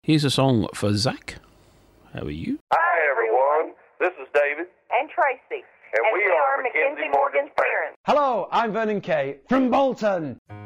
Here's a song for Zach. How are you? Hi, everyone. This is David. And Tracy. And we are Mackenzie Morgan's parents. Hello, I'm Vernon Kay from Bolton.